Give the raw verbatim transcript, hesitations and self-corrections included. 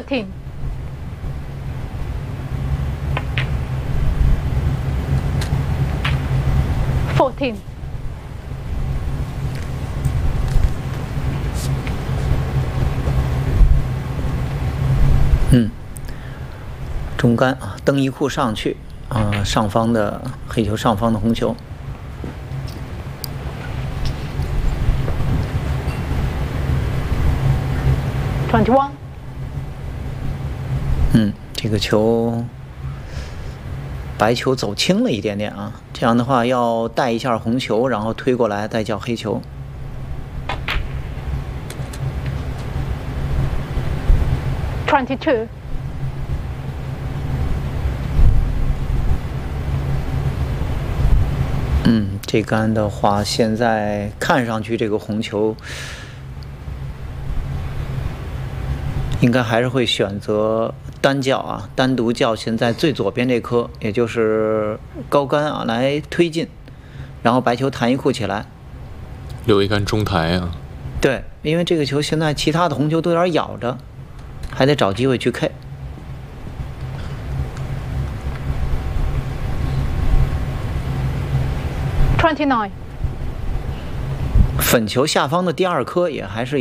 Thirteen. Fourteen. 嗯，中杆啊，蹬一库上去啊，上方的黑球，上方的红球。 Twenty-one. 嗯，这个球，白球走轻了一点点啊，这样的话要带一下红球，然后推过来再叫黑球。 Twenty-two. 嗯，这杆的话，现在看上去这个红球应该还是会选择单叫啊，单独叫现在最左边这颗，也就是高杆啊，来推进，然后白球弹一库起来， 留一杆中台啊。 对，因为这个球现在其他的红球都有点咬着，还得找机会去 K。 Twenty-nine. 粉球下方的第二颗也还是